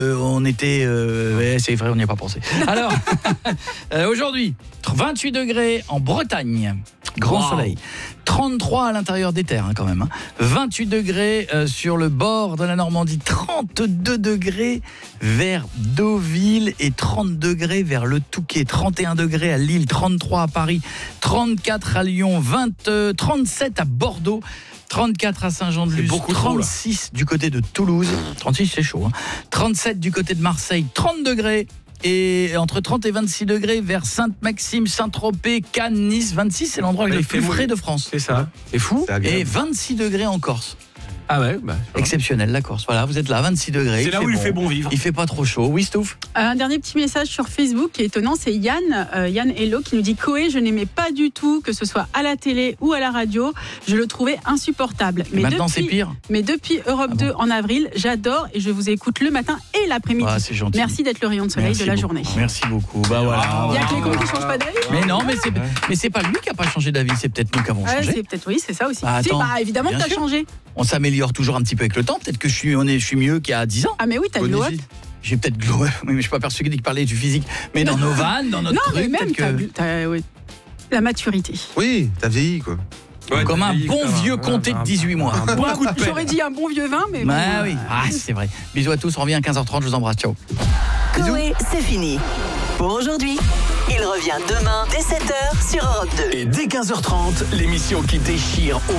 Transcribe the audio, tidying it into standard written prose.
On était... ouais, c'est vrai, on n'y a pas pensé. Alors, aujourd'hui, 28 degrés en Bretagne. Grand soleil. 33 à l'intérieur des terres, quand même. 28 degrés sur le bord de la Normandie. 32 degrés vers Deauville et 30 degrés vers le Touquet. 31 degrés à Lille, 33 à Paris, 34 à Lyon, 37 à Bordeaux. 34 à Saint-Jean-de-Luz, 36 du côté de Toulouse, 36 c'est chaud, hein. 37 du côté de Marseille, 30 degrés, et entre 30 et 26 degrés vers Sainte-Maxime, Saint-Tropez, Cannes, Nice, 26 c'est l'endroit le plus frais de France. C'est ça, c'est fou. Et 26 degrés en Corse. Ah ouais, exceptionnel la Corse. Voilà, vous êtes là, 26 degrés. C'est là où il fait bon vivre. Il fait pas trop chaud. Oui, Stouff. Un dernier petit message sur Facebook qui est étonnant, c'est Yann Hello qui nous dit: Koé, je n'aimais pas du tout que ce soit à la télé ou à la radio. Je le trouvais insupportable. Mais maintenant c'est pire. Mais depuis Europe 2 en avril, j'adore et je vous écoute le matin et l'après-midi. Ah, c'est gentil. Merci d'être le rayon de soleil de la journée. Merci beaucoup. Bah voilà. Il y a que les cons qui changent pas d'avis. Mais non, mais c'est pas lui qui a pas changé d'avis, c'est peut-être nous qui avons changé. C'est peut-être c'est ça aussi. Bah, évidemment que tu as changé. On s'améliore toujours un petit peu avec le temps. Peut-être que je suis mieux qu'il y a 10 ans. Ah mais oui, t'as glow up. J'ai peut-être glow up, mais je suis pas persuadé qu'il parlait du physique. Mais dans nos vannes, dans notre truc, mais même t'as la maturité. Oui, t'as vieilli quoi. Ouais, comme un bon vieux comté de 18 mois. J'aurais dit un bon vieux vin, mais bon. Ah oui, c'est vrai. Bisous à tous, on revient à 15h30, je vous embrasse, ciao. Koé, c'est fini pour aujourd'hui. Il revient demain dès 7h sur Europe 2. Et dès 15h30, l'émission qui déchire